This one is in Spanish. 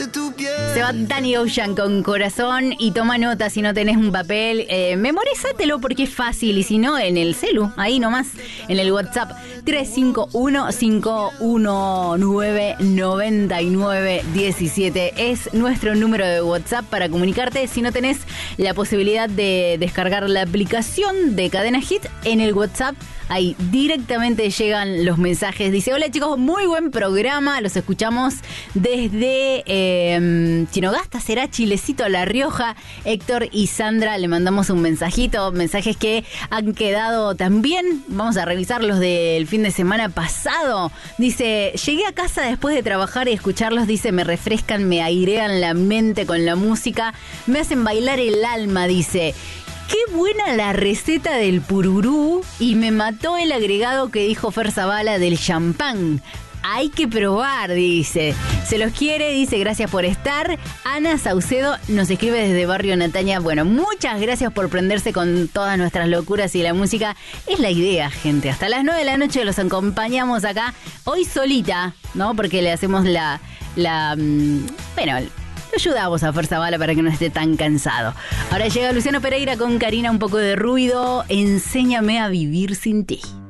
de tu piel. Se va Danny Ocean con Corazón y toma nota si no tenés un papel. Memorízatelo porque es fácil y si no, en el celu, ahí nomás, en el WhatsApp 351-519-9917 es nuestro número de WhatsApp para comunicarte. Si no tenés la posibilidad de descargar la aplicación de Cadena Hit, en el WhatsApp ahí directamente llegan los mensajes. Dice: hola chicos, muy buen programa, los escuchamos desde Chinogasta, será Chilecito, La Rioja. Héctor y Sandra le mandamos un mensajito, mensajes que han quedado también, vamos a revisar los del fin de semana pasado. Dice: llegué a casa después de trabajar y escucharlos, dice, me refrescan, me airean la mente con la música, me hacen bailar el alma, dice. Qué buena la receta del pururú y me mató el agregado que dijo Fer Zavala del champán. Hay que probar, dice. Se los quiere, dice, gracias por estar. Ana Saucedo nos escribe desde Barrio Nataña. Bueno, muchas gracias por prenderse con todas nuestras locuras y la música. Es la idea, gente. Hasta las 9 de la noche los acompañamos acá. Hoy solita, ¿no? Porque le hacemos bueno, ayudamos a Fuerza Bala para que no esté tan cansado. Ahora llega Luciano Pereira con Karina, un poco de ruido. Enséñame a vivir sin ti.